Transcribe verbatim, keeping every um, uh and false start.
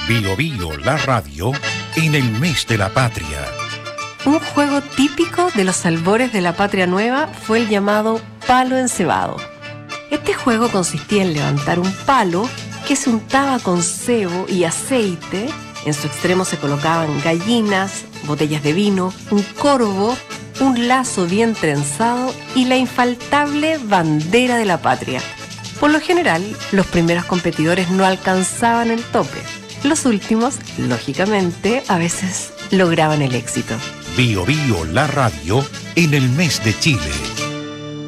Bio Bio, la radio, en el mes de la patria. Un juego típico de los albores de la patria nueva fue el llamado palo encebado. Este juego consistía en levantar un palo que se untaba con cebo y aceite. En su extremo se colocaban gallinas, botellas de vino, un corvo, un lazo bien trenzado y la infaltable bandera de la patria. Por lo general, los primeros competidores no alcanzaban el tope. Los últimos, lógicamente, a veces lograban el éxito. Bio Bio, la radio, en el mes de Chile.